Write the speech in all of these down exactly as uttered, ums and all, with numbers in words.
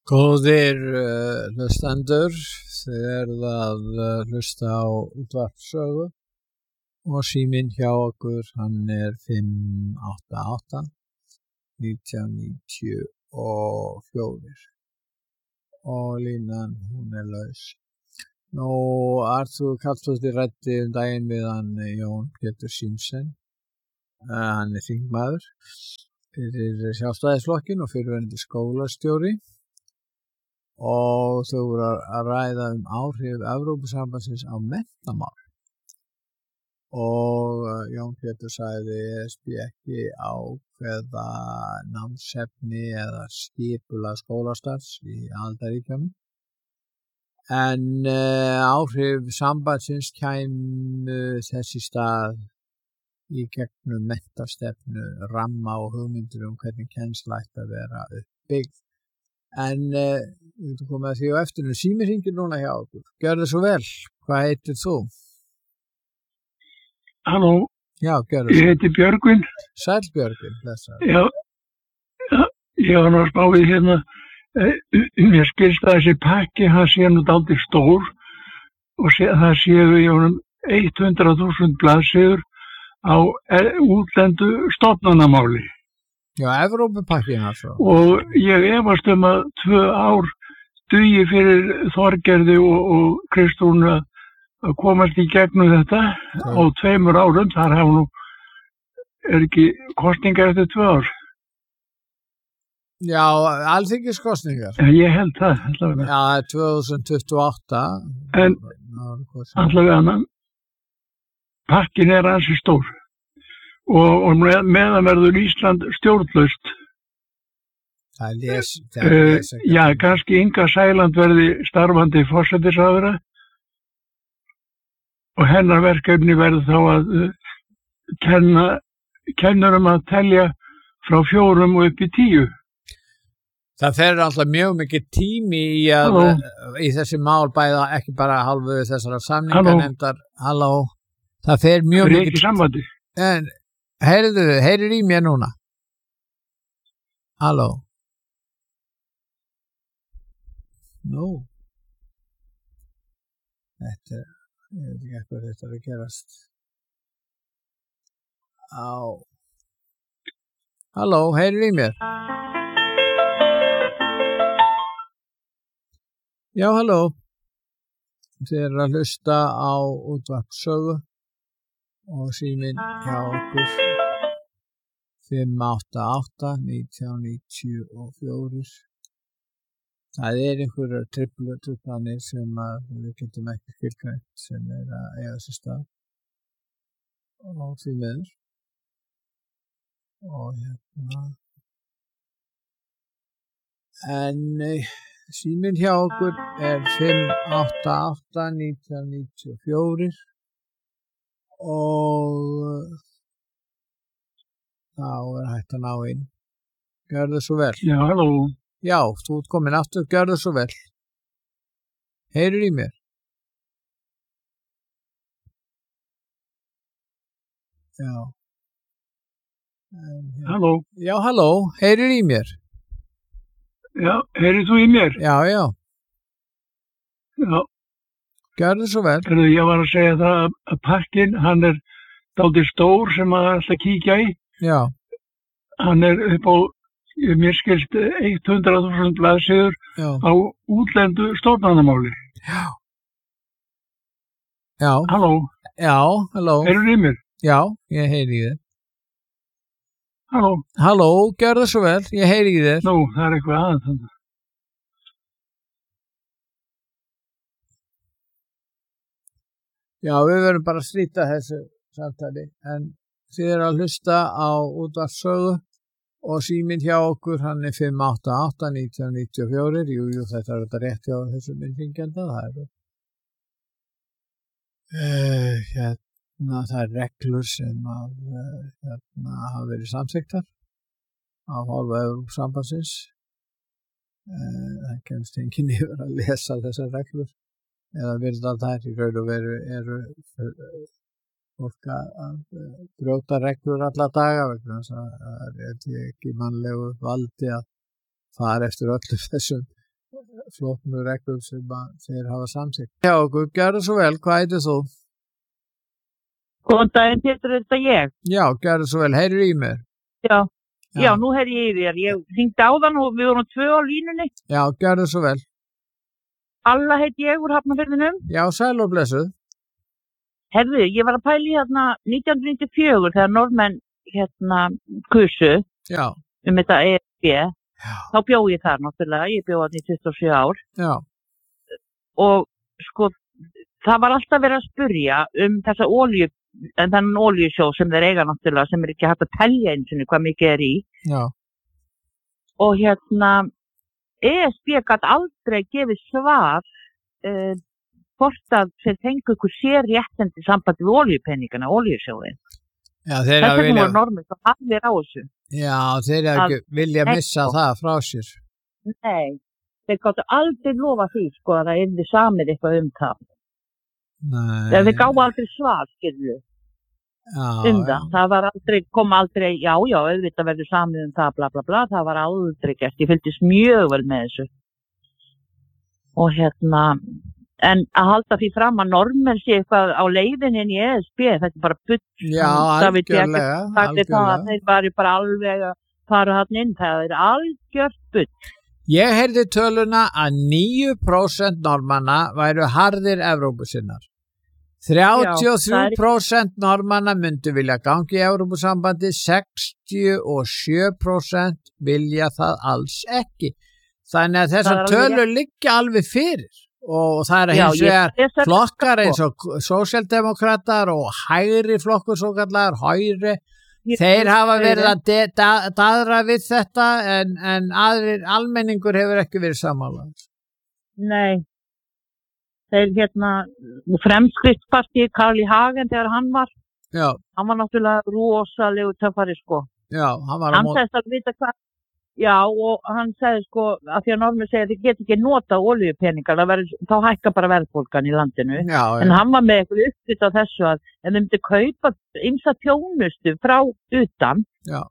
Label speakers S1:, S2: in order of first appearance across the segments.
S1: Góðir uh, hlustendur, þið eruð að uh, hlusta á útvarpssögu og síminn hjá okkur, hann er fimm átta átta nítján níutíu og fjögur og línan hún er laus. Nú, Arthur Karlsdóttir ræddi um daginn við hann Jón Pétur Simsen, uh, hann er þingmaður fyrir Sjálfstæðisflokkinn og fyrrverandi skólastjóri. Og þau voru að ræða um áhrif Evrópusambandsins á menntamál. Og Jón Pétur sagði E S B ekki ákveða námsefni eða skipulag skólastarfs í aðildarríkjunum. En uh, áhrif sambandsins kæmu þess í stað í gegnum menntastefnu, ramma og hugmyndir um hvernig kennsla ætti að vera uppbyggð. En uh, við getum komið að því á eftir, sími hringir núna hjá okkur. Gjörðu svo vel. Hvað heitir þú?
S2: Halló.
S1: Já, gjörðu svo.
S2: Ég heiti Björgvin.
S1: Sæll Björgvin, blessaður.
S2: Já, já, ég var nú að spá við hérna. Mér skilst að þessi pakki, hann sé nú dálítið stór og sé, það séu í honum hundrað þúsund blaðsíður á útlendu stofnanamáli.
S1: Já, Evrópupakkin altså.
S2: Og ég efast um að tvö ár dugi fyrir Þorgerði og, og Kristrúnu að komast í gegnum þetta okay. Á tveimur árum, þar hafa nú, er ekki kosningar eftir tvö ár?
S1: Já, alþingiskosningar.
S2: Ég held það, allavega.
S1: Já, tvö þúsund tuttugu og átta.
S2: En allavega annan, pakkin er ansi stór. Og, og með, meðan verður Ísland stjórnlaust.
S1: Það er les, það er les
S2: uh, já, kannski Inga Sæland verði starfandi forsætisráðherra og hennar verkefni verður þá að uh, kenna kennurum að telja frá fjórum og upp í tíu.
S1: Það fer alltaf mjög mikið tími í, að,
S2: Halló.
S1: Í þessi mál bæða ekki bara halvu þessara samninganefndar. Halló. Það fer mjög
S2: mikið.
S1: mikið
S2: ekki sambandi.
S1: En heyrðu, heyrir í mér núna? Halló? Nú. Þetta, ég veit ekki eitthvað þetta er að gerast. Á. Halló, heyrir í mér? Já, halló. Þið eru að hlusta á útvarpssögu og síminn hjá okkur fimm átta átta nítján níutíu og fjögur. Það er einhverjar truflanir sem að við getum ekki skilgreint sem er að eiga sér stað og því miður. Og hérna en síminn hjá okkur er fimm átta átta nítján níutíu og fjögur. Og þá er hægt að ná inn. Gjörðu svo vel.
S2: Já, halló.
S1: Já, þú ert komin aftur, gjörðu svo vel. Heyrir í mér? Já. En,
S2: halló.
S1: Já, halló, heyrir í mér?
S2: Já, heyrir þú í mér?
S1: Já, já.
S2: Já.
S1: Gjörðu svo vel.
S2: Erðu, ég var að segja það að pakkin, hann er dálítið stór sem að alltaf kíkja í.
S1: Já.
S2: Hann er upp á, mér skilst, hundrað þúsund blaðsíður á útlendu stofnanamáli.
S1: Já. Já.
S2: Halló.
S1: Já, halló.
S2: Heyrðu í mér?
S1: Já, ég heyri í þér.
S2: Halló.
S1: Halló, gjörðu svo vel, ég heyri í þér.
S2: Nú, það er eitthvað aðeins þannig.
S1: Já, við verðum bara að slíta þessu samtali, en þið eru að hlusta á útvarpssögu og síminn hjá okkur, hann er fimm átta átta nítján níutíu og fjögur. Jú, jú, þetta er þetta rétt hjá þessu myndingenda, það er uh, hérna, það er reglur sem að, uh, hérna, hafa verið samþykktar af hálfu Evrópusambandsins. Uh, það kemst enginn yfir að lesa þessar reglur. Eða virða þær í raun og veru eru fólk að brjóta reglur alla daga vegna þess að það er ekki mannlegu valdi að fara eftir öllum þessum flóknu reglur sem að þeir hafa samþykkt. Já, okkur, gjörðu svo vel, hvað heitir þú?
S3: Góðan daginn, Pétur, er þetta ég?
S1: Já, gjörðu svo vel, heyrir í mér?
S3: Já, já, já nú heyri ég í þér. Ég hringdi á þann og við vorum tvö á línunni.
S1: Já, gjörðu svo vel.
S3: Alla heiti ég úr Hafnarfirðinum.
S1: Já, sæl og blessuð.
S3: Herðu, ég var að pæli hérna nítján hundruð níutíu og fjögur þegar Norðmenn hérna kusu
S1: Já.
S3: um þetta E S B.
S1: Já.
S3: Þá bjó ég þar náttúrulega, ég bjó þarna í tuttugu og sjö ár.
S1: Já.
S3: Og sko, það var alltaf verið að spurja um þessa olíu, en þannig olíusjó sem þeir eiga náttúrulega, sem er ekki hægt að telja eins og hvað mikið er í.
S1: Já.
S3: Og hérna, E S B gat aldrei gefið svar uh, hvort að þeir fengu ykkur sér réttindi sambandi við olíupenningana, olíusjóðin.
S1: Já, þeir
S3: Þess vegna
S1: vilja...
S3: voru Norðmenn svo harðir á þessu.
S1: Já, þeir ekki vilja missa
S3: Nei,
S1: það frá sér.
S3: Nei, þeir gáttu aldrei lofa því, sko, að það yrði samið eitthvað um það.
S1: Nei.
S3: Þeir gáðu aldrei svar, skilju, um það. Það var aldrei, kom aldrei, já, já, auðvitað verður samið um það, bla, bla, bla, það var aldrei gert. Ég fylgdist mjög vel með þessu. Og hérna, en að halda því fram að Norðmenn sé eitthvað á leiðinni inn í E S B, þetta er bara bull.
S1: Já, algjörlega, algjörlega.
S3: Þeir varu bara alveg að fara þarna inn, það er algjört bull.
S1: Ég heyrði töluna að níu prósent Norðmanna væru harðir Evrópusinnar. þrjátíu og þrjú prósent Norðmanna myndu vilja gangi í Evrópusambandi, sextíu og sjö prósent vilja það alls ekki. Þannig að þessar tölur liggja alveg fyrir. Og það er hins vegar flokkar eins og sósíaldemókratar og hægri flokkur svo kallar, hægri, þeir hafa verið að daðra við þetta en, en aðrir, almenningur hefur ekki verið sammála.
S3: Nei, þeir hérna, Fremskrittspartið, Karl I. Hagen þegar hann var,
S1: Já.
S3: Hann var náttúrulega rosalegu töffari sko.
S1: Já, hann var að
S3: Hann segist að vita hvað. Já, og hann segði sko, að því að Norðmenn segja að þið get ekki nota olíupeningar, þá hækka bara verðbólgan í landinu.
S1: Já, já.
S3: En hann var með eitthvað uppbytt á þessu að ef þið myndi kaupa ýmsa þjónustu frá utan,
S1: já.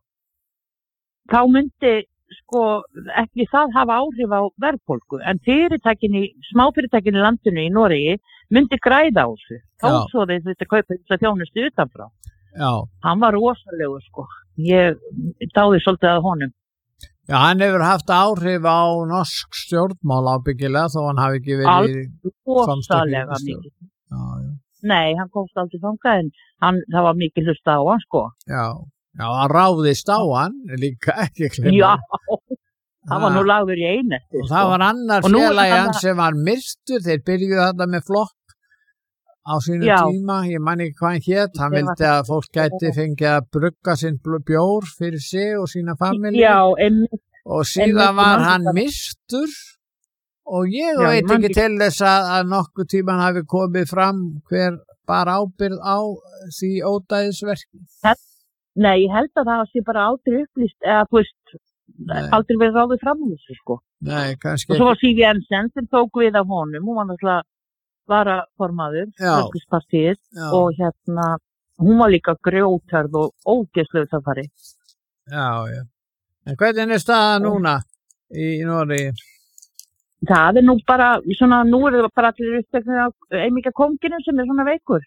S3: Þá myndi sko ekki það hafa áhrif á verðbólgu, en fyrirtækin í, smáfyrirtækin í landinu í Noregi myndi græða á þessu. Þá svo þeir þetta kaupa ýmsa þjónustu utanfrá.
S1: Já.
S3: Hann var rosalegur sko. Ég dáði svolítið að honum.
S1: Já, hann hefur haft áhrif á norsk stjórnmál ábyggilega þó hann hafi ekki verið
S3: rosalega mikið.
S1: Já, já.
S3: Nei, hann komst aldrei þangað en hann, það var mikið hlusta á hann sko.
S1: Já, já, hann ráðist á hann líka ekki glemma.
S3: Já, það var nú lagður í einelti.
S1: Og það var annar félagi hans sem var myrstur, þeir byrjuðu þetta með flokk á sínum já. Tíma, ég man ekki hvað hann hét, hann vildi að fólk gæti fengið að brugga sinn bjór fyrir sig og sína familji.
S3: Já, en
S1: og síðan var hann myrstur og ég já, veit ekki til þess að, að nokkuð tíman hafi komið fram hver bara ábyrgð á því ódæðisverki.
S3: Nei, ég held að það sé bara aldrei upplýst eða þú veist, aldrei verið ráðið fram um þessu sko.
S1: Nei, kannski.
S3: Og svo var Siv Jensen sem tók við af honum, hún var náttúrulega varaformaður, Fremskrittspartiið og hérna, hún var líka grjóthörð og ógeðslegur töffari.
S1: Já, já. En hvernig er staða núna í Noregi?
S3: Það er nú bara, svona, nú er það bara allir uppteknir á einmikið konginu sem er svona veikur.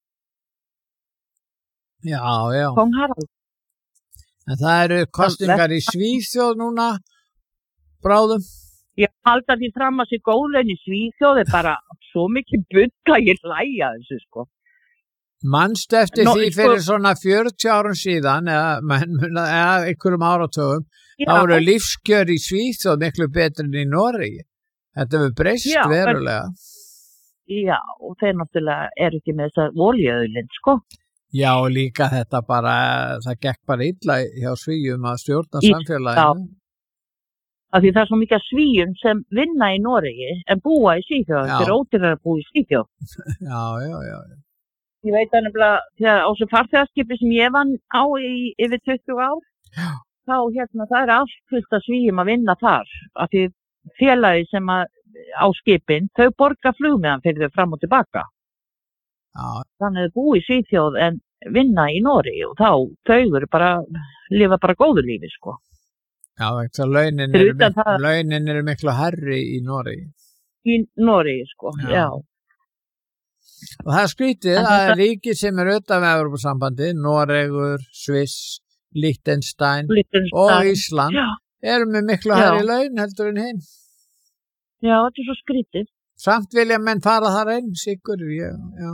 S1: Já, já.
S3: Kong Harald.
S1: En það eru kosningar í Svíþjóð núna, bráðum.
S3: Ég halda því fram að sér góðlein í Svíþjóð er bara svo mikið bull að ég hlæja þessu sko.
S1: Manst eftir Nó, því fyrir sko, svona fjörutíu árum síðan eða, eða einhverjum áratugum þá voru lífskjör í Svíþjóð miklu betur en í Noregi. Þetta hefur breyst já, verulega.
S3: Já, og þeir náttúrulega eru ekki með þessa olíuauðlind sko.
S1: Já, og líka þetta bara, það gekk bara illa hjá Svíum að stjórna samfélaginu.
S3: Af því það er svo mikið svíum sem vinna í Noregi en búa í Svíþjóð. Þeir eru ódýrara að búa í Svíþjóð.
S1: Já, já, já.
S3: Ég veit að nefnilega, þegar á þessu farþegaskipi sem ég vann á í yfir tuttugu ár, já. Þá hérna, það er allt fullt af svíum að vinna þar. Af því félagi sem að, á skipin, þau borga flugmiðan fyrir þau fram og tilbaka.
S1: Já.
S3: Þannig að þau búi í Svíþjóð en vinna í Noregi og þá, þau eru bara, lifa bara góðu lífi, sko.
S1: Já, vegna launin eru, mik það... launin eru miklu herri í Noregi.
S3: Í Noregi, sko, já. já.
S1: Og það er skrítið að þetta... ríki sem er utan við Evrópusambandi, Noregur, Sviss, Liechtenstein, Liechtenstein. og Ísland, já. eru með miklu herri laun heldur en hinn.
S3: Já, þetta er svo skrítið.
S1: Samt vilja menn fara þar einn, sigur, já, já.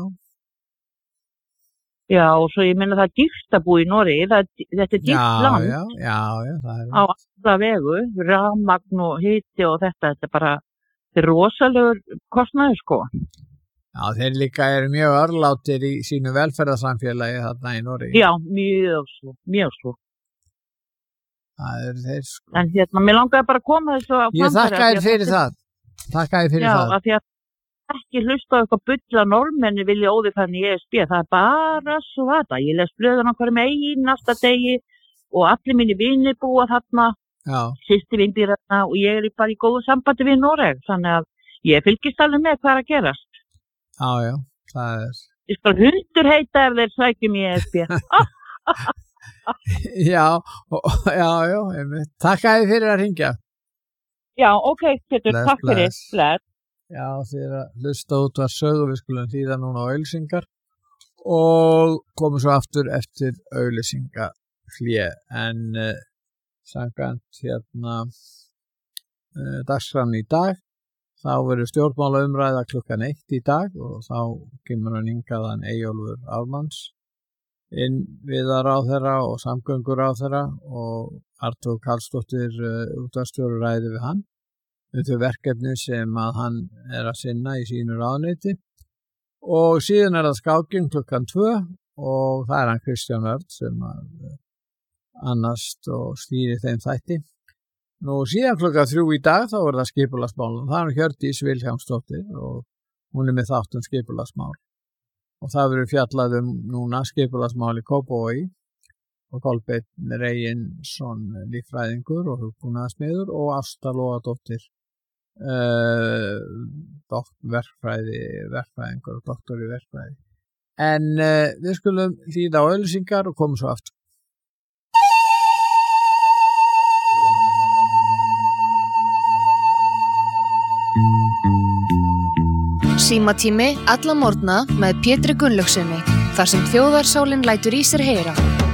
S3: Já, og svo ég minna það er dýrt að búa í Noregi, það, þetta er dýrt
S1: já,
S3: land.
S1: Já, já, já, það er.
S3: Á alla vegu, rafmagn og hiti og þetta, þetta er bara, þetta er rosalegur kostnaður, sko.
S1: Já, þeir líka eru mjög örlátir í sínu velferðarsamfélagi þarna í Noregi.
S3: Já, mjög svo, mjög svo.
S1: Það er þeir, sko.
S3: En hérna, mér langaði bara að koma þessu á
S1: Ég þakka þér fyrir það. Þakka þér fyrir
S3: já,
S1: það.
S3: Já, af því að ekki hlusta á eitthvað bulla normenni vilja óðurfæðin í E S B, það er bara svo þetta, ég les blöðan á hverjum einasta degi og allir mínir vinir búa þarna, sýsti vinn býr þarna og ég er bara í góðu sambandi við Noreg, þannig að ég fylgist alveg með hvað er að gerast.
S1: Já, já, það er.
S3: Ég skal hundur heita ef þeir sækjum í E S B.
S1: já, já, já, einmitt. Takk að þið fyrir að ringja.
S3: Já, ok, Pétur, takk fyrir. Bless.
S1: Já, þið er að hlusta út var sögu, við skulum hlýða núna á auglýsingar og komum svo aftur eftir auglýsingahlé en uh, samkvæmt hérna uh, dagskráin í dag þá verður stjórnmálaumræða klukkan eitt í dag og þá kemur hann hingaðan Eyjólfur Ármanns inn viðaráðherra og samgönguráðherra og Arnþór Karlsdóttir uh, útvarpsstjóri ræði við hann um þau verkefni sem að hann er að sinna í sínu ráðuneyti og síðan er það skákin klukkan tvö og það er hann Kristján Örn sem að annast og stýri þeim þætti. Nú síðan klukkan þrjú í dag þá er það skipulagsmálum. Það er Hjördís Vilhjálmsdóttir og hún er með þátt um skipulagsmál og það verður fjallað um núna skipulagsmál í Kópavogi og Kolbeinn Reginsson líffræðingur og hugbúnaðarsmiður og Ásta Lóadóttir uh, verkfræði, verkfræðingur og doktor í verkfræði. En uh, við skulum hlýða á auglýsingar og komum svo aftur.
S4: Símatími alla morgna með Pétri Gunnlaugsssyni, þar sem þjóðarsálin lætur í sér heyra.